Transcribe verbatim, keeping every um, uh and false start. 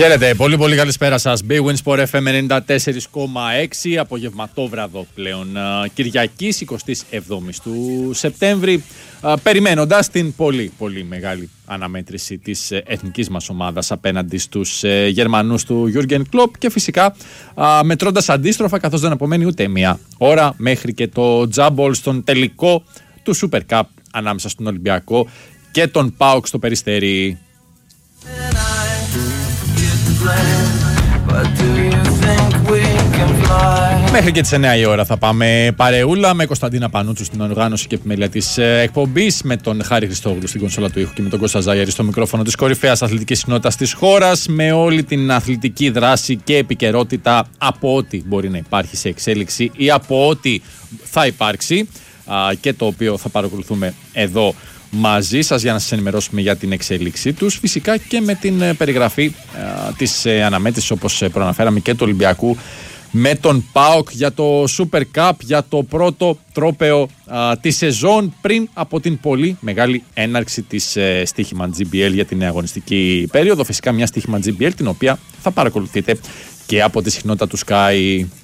Χαίρετε, πολύ πολύ καλησπέρα σας. Big Win Sport εφ εμ ενενήντα τέσσερα κόμμα έξι, απογευματόβραδο πλέον Κυριακής εικοστή εβδόμη του Σεπτέμβρη, περιμένοντας την πολύ πολύ μεγάλη αναμέτρηση της εθνικής μας ομάδας απέναντι στους Γερμανούς του Γιούργεν Κλοπ και φυσικά μετρώντας αντίστροφα, καθώς δεν απομένει ούτε μία ώρα μέχρι και το τζάμπολ στον τελικό του Super Cup ανάμεσα στον Ολυμπιακό και τον ΠΑΟΚ στο Περιστέρι. Μέχρι και τις εννιά η ώρα θα πάμε παρεούλα με Κωνσταντίνα Πανούτσου στην οργάνωση και επιμέλεια της εκπομπής, με τον Χάρη Χριστόγλου στην κονσόλα του ήχου και με τον Κώστα Ζάγερη στο μικρόφωνο της κορυφαίας αθλητικής συνότητας της χώρας, με όλη την αθλητική δράση και επικαιρότητα από ό,τι μπορεί να υπάρχει σε εξέλιξη ή από ό,τι θα υπάρξει και το οποίο θα παρακολουθούμε εδώ μαζί σας για να σας ενημερώσουμε για την εξέλιξή τους, φυσικά και με την περιγραφή α, της ε, αναμέτρησης, όπως ε, προαναφέραμε, και του Ολυμπιακού με τον ΠΑΟΚ για το Super Cup, για το πρώτο τρόπαιο α, της σεζόν πριν από την πολύ μεγάλη έναρξη της ε, στοίχημα τζι μπι ελ για την αγωνιστική περίοδο. Φυσικά μια στοίχημα τζι μπι ελ την οποία θα παρακολουθείτε και από τη συχνότητα του Sky.